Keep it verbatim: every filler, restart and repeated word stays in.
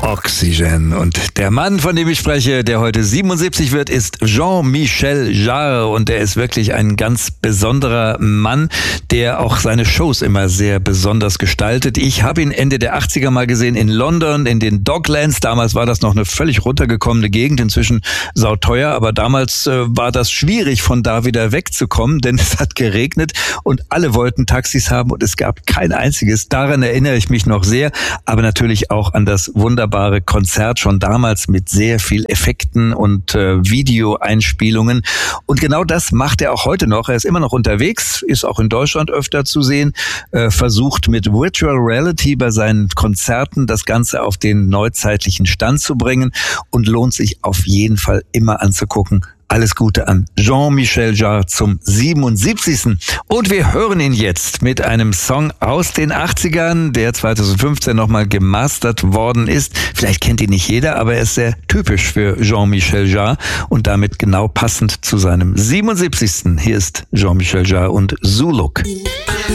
Oxygen. Und der Mann, von dem ich spreche, der heute siebenundsiebzig wird, ist Jean-Michel Jarre. Und er ist wirklich ein ganz besonderer Mann, der auch seine Shows immer sehr besonders gestaltet. Ich habe ihn Ende der achtziger mal gesehen in London, in den Docklands. Damals war das noch eine völlig runtergekommene Gegend, inzwischen sauteuer. Aber damals äh, war das schwierig, von da wieder wegzukommen, denn es hat geregnet und alle wollten Taxis haben und es gab kein einziges. Daran erinnere ich mich noch sehr, aber natürlich auch an das wunderbare Konzert schon damals mit sehr viel Effekten und äh, Videoeinspielungen. Und genau das macht er auch heute noch. Er ist immer noch unterwegs, ist auch in Deutschland öfter zu sehen, äh, versucht mit Virtual Reality bei seinen Konzerten das Ganze auf den neuzeitlichen Stand zu bringen und lohnt sich auf jeden Fall immer anzugucken. Alles Gute an Jean-Michel Jarre zum siebenundsiebzigsten Und wir hören ihn jetzt mit einem Song aus den achtzigern, der zweitausendfünfzehn nochmal gemastert worden ist. Vielleicht kennt ihn nicht jeder, aber er ist sehr typisch für Jean-Michel Jarre und damit genau passend zu seinem siebenundsiebzigsten Hier ist Jean-Michel Jarre und Zuluk.